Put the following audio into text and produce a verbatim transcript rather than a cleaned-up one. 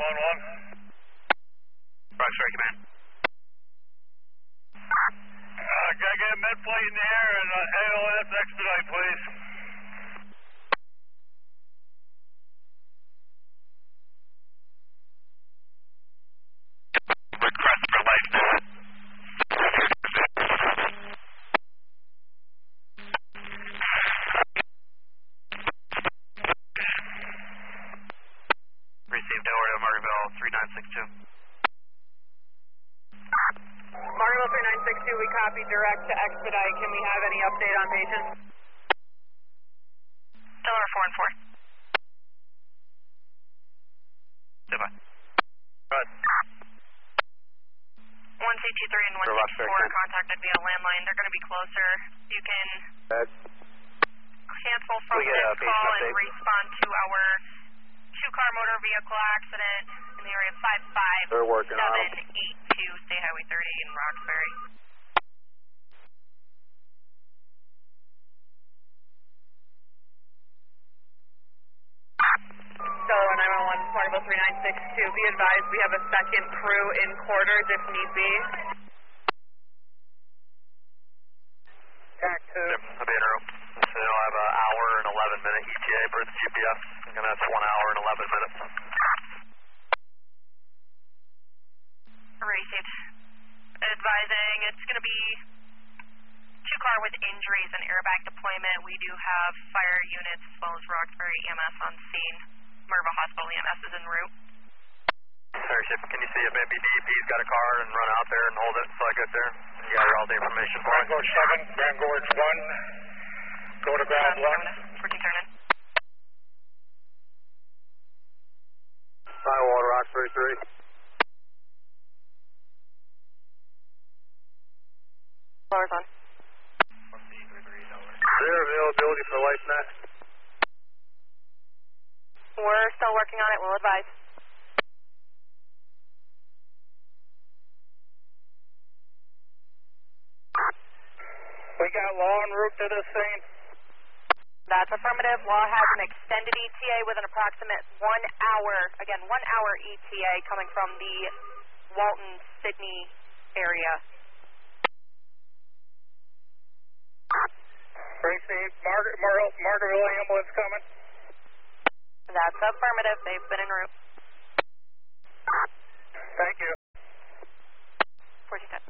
one one. Roxbury Command. Uh, can I get a med plate in the air and uh, A O S expedite, please? Request for life now. Received over to Margaretville three nine six two. Margaretville three nine six two, we copy direct to expedite. Can we have any update on patients? Delaware four and four. Goodbye. Right. one C T three and one C T four contacted via landline. They're going to be closer. You can cancel from We get this a patient call and update. respond to our two-car motor vehicle accident in the area five five They're working on seven them. eight two State Highway thirty in Roxbury. Delaware nine one one, Margaretville three nine six two. Be advised we have a second crew in quarters if need be. Tac two. Yep, I'll be in a room. So they'll have an hour and eleven minute E T A for the G P S, and that's one hour and eleven minutes. Received. Advising it's going to be two car with injuries and airbag deployment. We do have fire units as well as Roxbury E M S on scene. Marva Hospital E M S is en route. Sorry, Ship, can you see if maybe D E P's got a car and run out there and hold it until I get there? You got all the information for Grand me? Gorge seven, Grand Gorge one. Go to ground Um, one. Fourteen turn in. High water, Roxbury three. Lower's on. Is there availability for LifeNet? We're still working on it. We'll advise. We got law en route to this scene. That's affirmative. Law has an extended E T A with an approximate one hour, again, one hour E T A coming from the Walton, Sydney area. Received. Margaret, Mar Margaretville ambulance coming. That's affirmative. They've been en route. Thank you. fourteen ten.